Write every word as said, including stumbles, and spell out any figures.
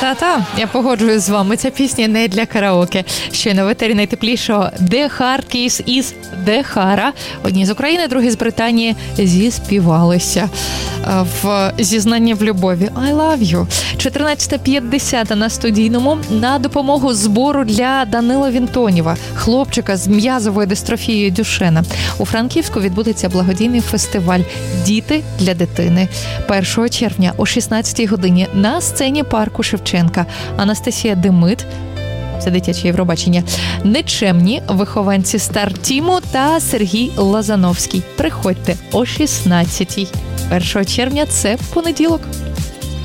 Та-та, я погоджуюсь з вами. Ця пісня не для караоке. Щойно в етері найтеплішого The Hard Kiss із The Hara. Одні з України, другі з Британії зіспівалися в зізнанні в любові. I love you. чотирнадцята п'ятдесят на студійному. На допомогу збору для Данила Вінтонєва, хлопчика з м'язовою дистрофією Дюшена. У Франківську відбудеться благодійний фестиваль «Діти для дитини». першого червня о шістнадцятій годині на сцені парку Шевченка. Анастасія Демит, це дитяче Євробачення, нечемні вихованці Стар-Тіму та Сергій Лазановський. Приходьте о шістнадцятій. першого червня – це понеділок.